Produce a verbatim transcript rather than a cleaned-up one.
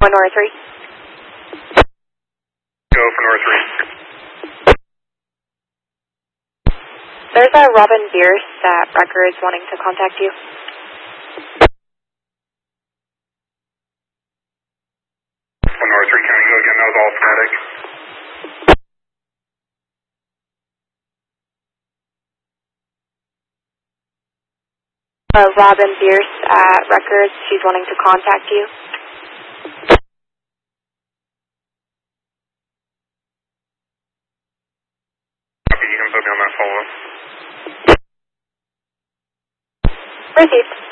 North three. Go for North three. There's a Robin Bierce at Records wanting to contact you. For North three, can we go again? That was all phonetic. Uh, Robin Bierce at Records, she's wanting to contact you. Copy, you can put me on that follow-up. Received.